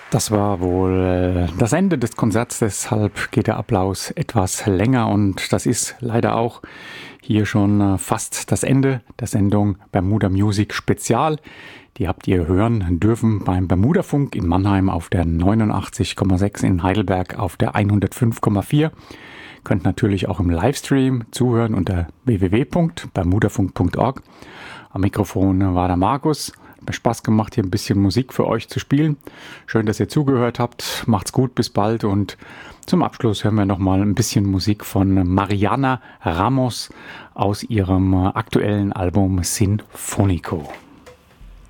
Das war wohl das Ende des Konzerts, deshalb geht der Applaus etwas länger und das ist leider auch hier schon fast das Ende der Sendung Bermuda Music Spezial. Die habt ihr hören dürfen beim Bermudafunk in Mannheim auf der 89,6, in Heidelberg auf der 105,4. Könnt natürlich auch im Livestream zuhören unter www.bermudafunk.org. Am Mikrofon war der Markus. Hat mir Spaß gemacht, hier ein bisschen Musik für euch zu spielen. Schön, dass ihr zugehört habt. Macht's gut, bis bald. Und zum Abschluss hören wir nochmal ein bisschen Musik von Mariana Ramos aus ihrem aktuellen Album Sinfonico.